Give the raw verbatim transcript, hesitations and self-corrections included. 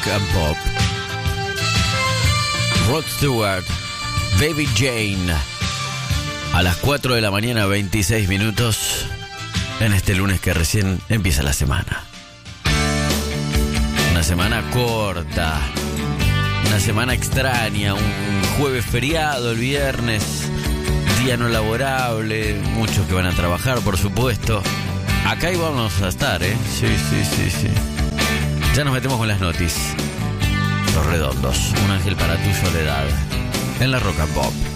Rock and Pop. Rod Stewart, Baby Jane. A las cuatro de la mañana, veintiséis minutos. En este lunes que recién empieza la semana. Una semana corta. Una semana extraña. Un jueves feriado, el viernes. Día no laborable. Muchos que van a trabajar, por supuesto. Acá íbamos a estar, ¿eh? Sí, sí, sí, sí. Ya nos metemos con las noticias. Los Redondos. Un ángel para tu soledad. En la Rock and Pop.